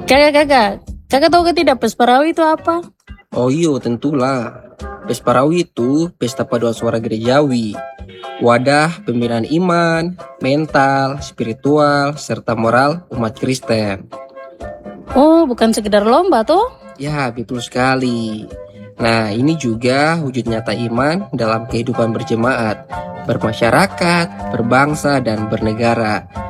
Kakak tahu ke tidak Pesparawi itu apa? Oh iyo, tentulah. Pesparawi itu pesta paduan suara gerejawi. Wadah pembinaan iman, mental, spiritual, serta moral umat Kristen. Oh, bukan sekedar lomba toh? Ya, betul sekali. Nah, ini juga wujud nyata iman dalam kehidupan berjemaat, bermasyarakat, berbangsa, dan bernegara.